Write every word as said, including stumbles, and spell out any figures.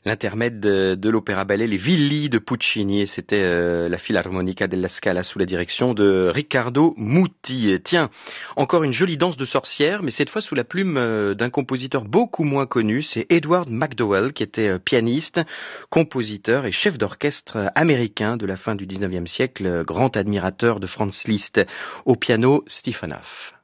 L'intermède de, de l'opéra-ballet Les Villi de Puccini, et c'était euh, la Filarmonica della Scala sous la direction de Riccardo Muti. Tiens, encore une jolie danse de sorcière, mais cette fois sous la plume euh, d'un compositeur beaucoup moins connu, c'est Edward McDowell, qui était euh, pianiste, compositeur et chef d'orchestre américain de la fin du dix-neuvième siècle, grand admirateur de Franz Liszt. Au piano, Stephen Hoff.